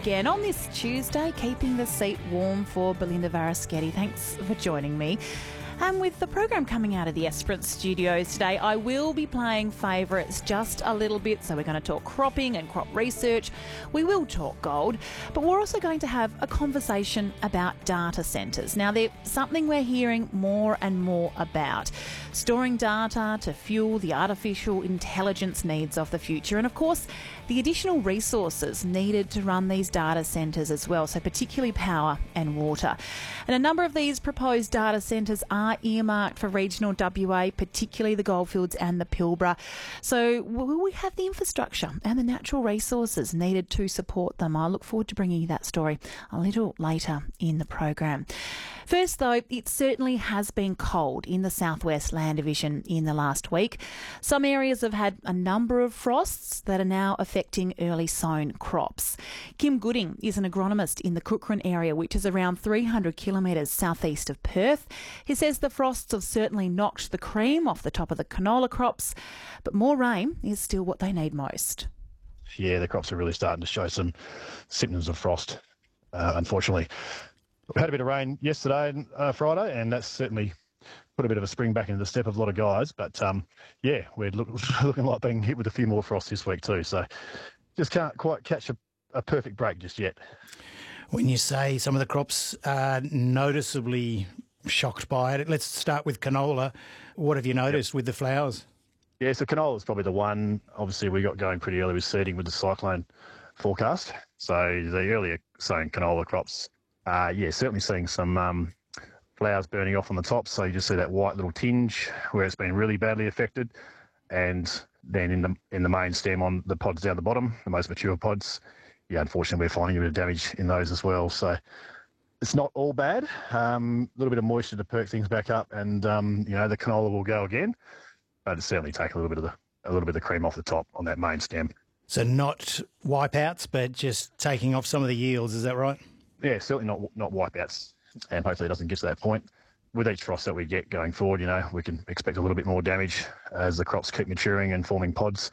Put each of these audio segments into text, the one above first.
again on this Tuesday, keeping the seat warm for Belinda Varaschetti. Thanks for joining me. And with the program coming out of the Esperance studios today, I will be playing favourites just a little bit. So we're going to talk cropping and crop research. We will talk gold, but we're also going to have a conversation about data centres. Now, they're something we're hearing more and more about. Storing data to fuel the artificial intelligence needs of the future. And of course, the additional resources needed to run these data centres as well, so particularly power and water. And a number of these proposed data centres are earmarked for regional WA, particularly the Goldfields and the Pilbara. So will we have the infrastructure and the natural resources needed to support them? I look forward to bringing you that story a little later in the program. First, though, it certainly has been cold in the Southwest Land Division in the last week. Some areas have had a number of frosts that are now affecting early sown crops. Kim Gooding is an agronomist in the Cookham area, which is around 300 kilometres southeast of Perth. He says the frosts have certainly knocked the cream off the top of the canola crops, but more rain is still what they need most. Yeah, the crops are really starting to show some symptoms of frost, unfortunately. We had a bit of rain yesterday and Friday, and that's certainly put a bit of a spring back into the step of a lot of guys. But, yeah, we're looking like being hit with a few more frosts this week too. So just can't quite catch a perfect break just yet. When you say some of the crops are noticeably shocked by it, let's start with canola. What have you noticed with the flowers? Yeah, so canola is probably the one, obviously, we got going pretty early with seeding with the cyclone forecast. So the earlier sown canola crops, certainly seeing some flowers burning off on the top. So you just see that white little tinge where it's been really badly affected. And then in the main stem on the pods down the bottom, the most mature pods, unfortunately we're finding a bit of damage in those as well. So it's not all bad. A little bit of moisture to perk things back up, and the canola will go again. But it's certainly take a little bit of the cream off the top on that main stem. So not wipeouts, but just taking off some of the yields, is that right? Yeah, certainly not wipeouts, and hopefully it doesn't get to that point. With each frost that we get going forward, we can expect a little bit more damage as the crops keep maturing and forming pods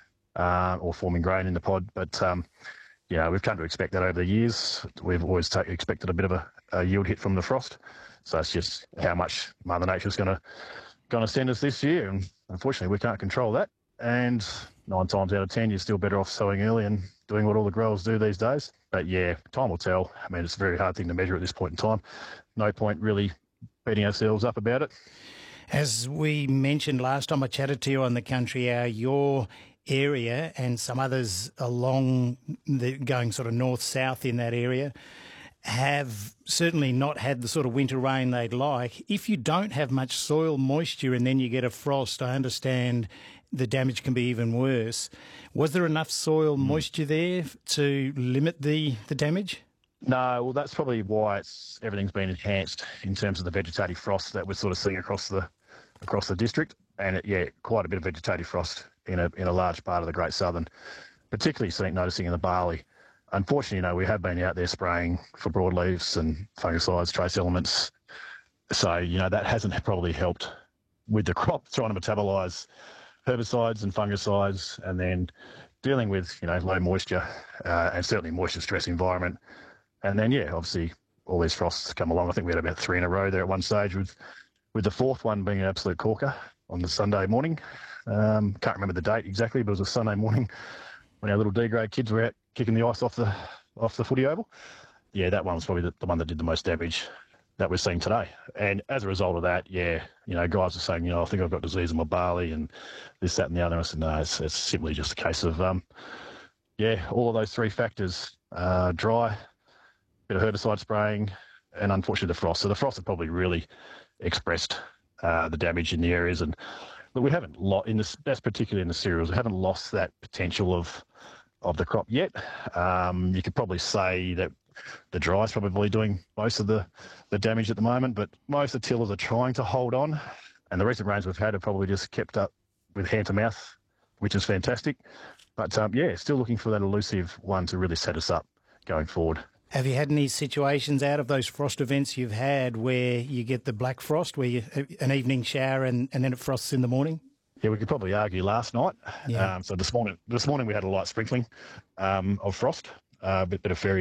or forming grain in the pod. But, we've come to expect that over the years. We've always expected a bit of a yield hit from the frost. So it's just how much Mother Nature's going to send us this year. And unfortunately, we can't control that. And 9 times out of 10, you're still better off sowing early and doing what all the growers do these days. But yeah, time will tell. I mean, it's a very hard thing to measure at this point in time. No point really beating ourselves up about it. As we mentioned last time I chatted to you on the Country Hour, your area and some others along going sort of north-south in that area have certainly not had the sort of winter rain they'd like. If you don't have much soil moisture and then you get a frost, I understand the damage can be even worse. Was there enough soil moisture there to limit the damage? No, well, that's probably why everything's been enhanced in terms of the vegetative frost that we're sort of seeing across the district. And quite a bit of vegetative frost in a large part of the Great Southern, particularly noticing in the barley. Unfortunately, we have been out there spraying for broadleaves and fungicides, trace elements. So, that hasn't probably helped with the crop, trying to metabolise herbicides and fungicides, and then dealing with, low moisture and certainly moisture-stress environment. And then, obviously, all these frosts come along. I think we had about 3 in a row there at one stage, with the fourth one being an absolute corker on the Sunday morning. Can't remember the date exactly, but it was a Sunday morning when our little D-grade kids were out kicking the ice off the footy oval. Yeah, that one was probably the one that did the most damage that we're seeing today. And as a result of that, guys are saying, I think I've got disease in my barley and this, that and the other. And I said, no, it's simply just a case of, all of those 3 factors, dry, bit of herbicide spraying, and unfortunately the frost. So the frost has probably really expressed the damage in the areas. And but we haven't that's particularly in the cereals, we haven't lost that potential of the crop yet. You could probably say that the dry is probably doing most of the damage at the moment, but most of the tillers are trying to hold on. And the recent rains we've had have probably just kept up with hand to mouth, which is fantastic. But still looking for that elusive one to really set us up going forward. Have you had any situations out of those frost events you've had where you get the black frost, where an evening shower and then it frosts in the morning? Yeah, we could probably argue last night. Yeah. So this morning we had a light sprinkling of frost, a bit of fairy